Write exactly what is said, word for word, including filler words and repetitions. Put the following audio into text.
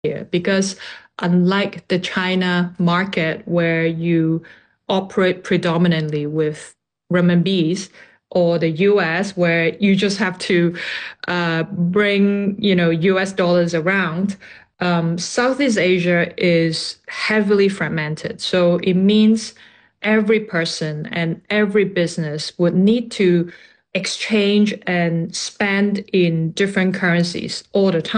here because unlike the China market where you operate predominantly with renminbis or the U S where you just have to uh, bring you know U S dollars around, um, Southeast Asia is heavily fragmented. So it means every person and every business would need to exchange and spend in different currencies all the time.